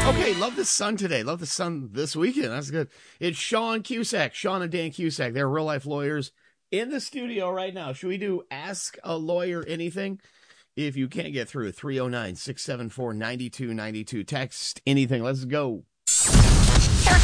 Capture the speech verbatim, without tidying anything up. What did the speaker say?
Okay, love the sun today. Love the sun this weekend. That's good. It's Sean Cusack, Sean and Dan Cusack. They're real life lawyers in the studio right now. Should we do Ask a Lawyer Anything? If you can't get through, three oh nine, six seven four, nine two nine two. Text anything. Let's go.